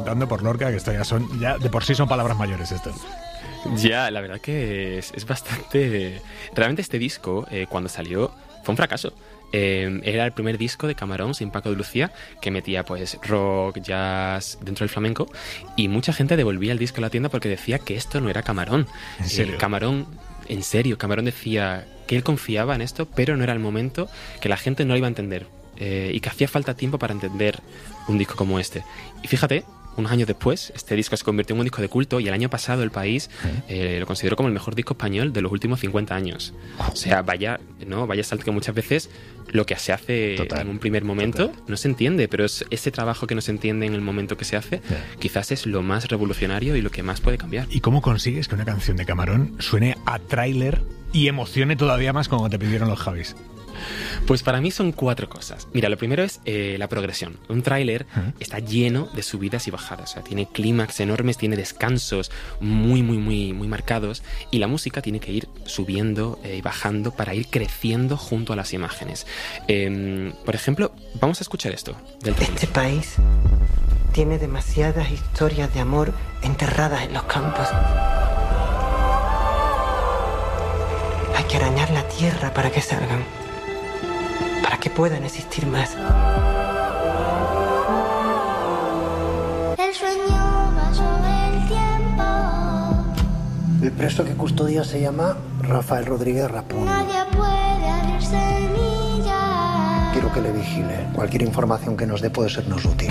interpretando por Lorca, que esto ya de por sí son palabras mayores esto. Ya, la verdad que es bastante... Realmente este disco, cuando salió, fue un fracaso. Era el primer disco de Camarón sin Paco de Lucía, que metía pues rock, jazz dentro del flamenco, y mucha gente devolvía el disco a la tienda porque decía que esto no era Camarón. ¿En serio? Camarón decía que él confiaba en esto, pero no era el momento, que la gente no lo iba a entender, y que hacía falta tiempo para entender un disco como este. Y fíjate, unos años después, este disco se convirtió en un disco de culto, y el año pasado El País lo consideró como el mejor disco español de los últimos 50 años. O sea, vaya salto, que muchas veces lo que se hace en un primer momento no se entiende, pero ese trabajo que no se entiende en el momento que se hace, quizás es lo más revolucionario y lo que más puede cambiar. ¿Y cómo consigues que una canción de Camarón suene a tráiler y emocione todavía más como te pidieron los Javis? Pues para mí son 4 cosas. Mira, lo primero es la progresión. Un tráiler está lleno de subidas y bajadas. O sea, tiene clímax enormes, tiene descansos muy marcados, y la música tiene que ir subiendo y bajando para ir creciendo junto a las imágenes. Por ejemplo, vamos a escuchar esto del tráiler. Este país tiene demasiadas historias de amor enterradas en los campos. Hay que arañar la tierra para que salgan, para que puedan existir más. El sueño va sobre el tiempo. El preso que custodia se llama Rafael Rodríguez Rapón. Nadie puede abrir semillas. Quiero que le vigile. Cualquier información que nos dé puede sernos útil.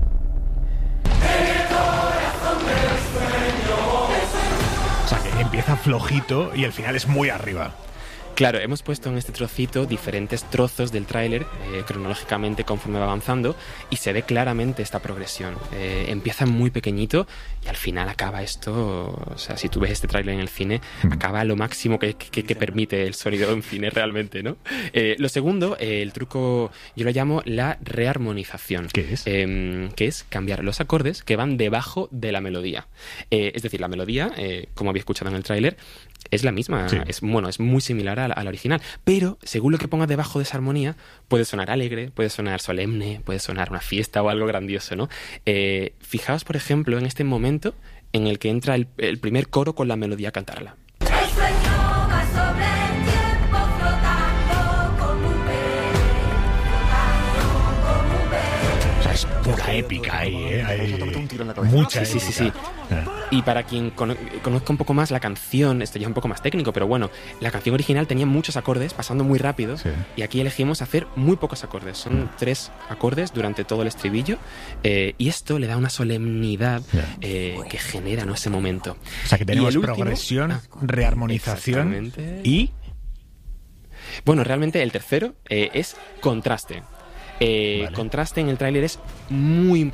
O sea, que empieza flojito y el final es muy arriba. Claro, hemos puesto en este trocito diferentes trozos del tráiler cronológicamente conforme va avanzando, y se ve claramente esta progresión. Empieza muy pequeñito y al final acaba esto. O sea, si tú ves este tráiler en el cine, acaba lo máximo que permite el sonido en cine realmente, ¿no? Lo segundo, el truco, yo lo llamo la rearmonización. ¿Qué es? Que es cambiar los acordes que van debajo de la melodía. Es decir, la melodía, como había escuchado en el tráiler, es la misma, sí. Es muy similar a la original, pero según lo que pongas debajo de esa armonía, puede sonar alegre, puede sonar solemne, puede sonar una fiesta o algo grandioso, ¿no? Fijaos, por ejemplo, en este momento en el que entra el primer coro con la melodía a cantarla. Pura épica ahí, hay mucha épica. Sí. Y para quien conozca un poco más la canción, esto ya es un poco más técnico, pero bueno, la canción original tenía muchos acordes, pasando muy rápido, y aquí elegimos hacer muy pocos acordes. Son 3 acordes durante todo el estribillo, y esto le da una solemnidad que genera, ¿no?, ese momento. O sea, que tenemos progresión, rearmonización y... Bueno, realmente el tercero es contraste. Contraste en el tráiler es muy importante.